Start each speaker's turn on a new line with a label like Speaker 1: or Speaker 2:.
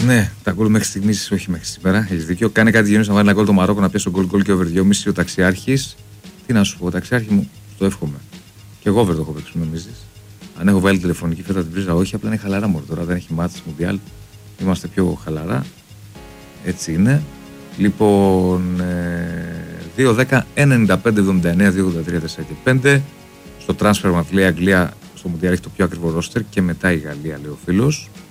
Speaker 1: Ναι, τα γκολ μέχρι στιγμής, όχι μέχρι σήμερα. Έχεις δίκιο. Κάνει κάτι γένος να βάλει ένα γκολ το Μαρόκο, να πιάσει τον γκολ και over 2,5 ο Ταξιάρχης. Τι να σου πω, Ταξιάρχη μου, το εύχομαι. Και εγώ over το έχω παίξει, νομίζεις. Αν έχω βάλει τηλεφωνική φέτα την πρίζα, όχι, απλά είναι χαλαρά μόνο τώρα. Δεν έχει μάτς Μουντιάλ. Είμαστε πιο χαλαρά. Έτσι είναι. Λοιπόν, 2-10, 95-79, 2-83, 4 και 5. Στο transfer μας λέει Αγγλία στο Μουντιάλ έχει το πιο ακριβό ρόστερ και μετά η Γαλλία, λέει ο φίλος.